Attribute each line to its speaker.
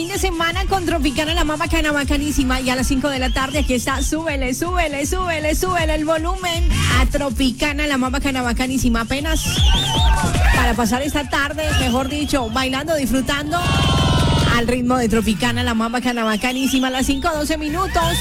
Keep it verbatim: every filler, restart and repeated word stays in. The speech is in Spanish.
Speaker 1: Fin de semana con Tropicana, la más bacana, bacanísima. Y a las cinco de la tarde aquí está, súbele, súbele, súbele, súbele el volumen a Tropicana, la más bacana, bacanísima. Apenas para pasar esta tarde, mejor dicho, bailando, disfrutando al ritmo de Tropicana, la más bacana, bacanísima. A las cinco doce minutos.